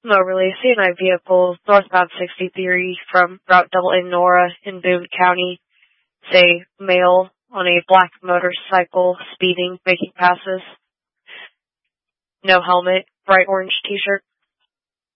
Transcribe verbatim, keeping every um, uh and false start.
Moberly, C and I vehicle, northbound sixty-three from Route Double N Nora in Boone County. Say, male on a black motorcycle, speeding, making passes. No helmet, bright orange t-shirt.